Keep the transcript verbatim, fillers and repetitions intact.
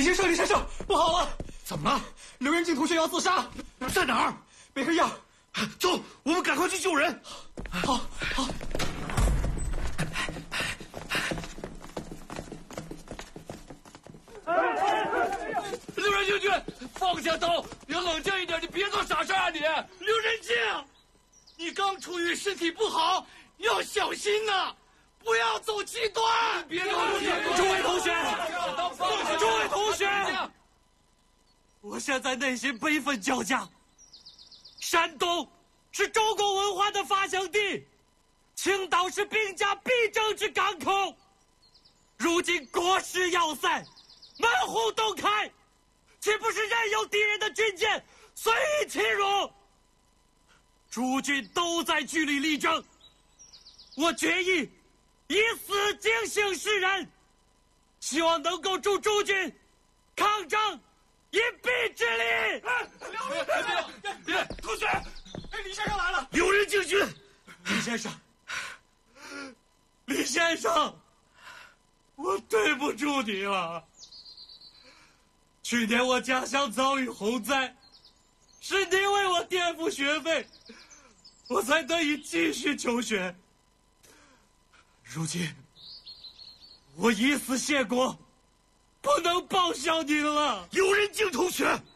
李先生，李先生，不好了！ 怎么了？ 刘元敬同学要自杀， 在哪儿？ 北河药。 走，我们赶快去救人。 好，好。 刘仁敬君，放下刀，你冷静一点，你别做傻事啊你！刘仁敬，你刚出狱，身体不好，要小心呐，不要走极端。别动！ 诸位同学，诸位同学，我现在内心悲愤交加。山东是中国文化的发祥地，青岛是兵家必争之港口。如今国势要塞，门户洞开，岂不是任由敌人的军舰随意侵入？诸军都在据理力争，我决意以死警醒世人，希望能够助诸军抗争一臂之力。 别别别！ 同学，哎，李先生来了。 刘仁敬君， 李先生，李先生，我对不住你了。去年我家乡遭遇洪灾，是您为我垫付学费，我才得以继续求学。如今我以死谢国，不能报效您了。 刘仁敬同学。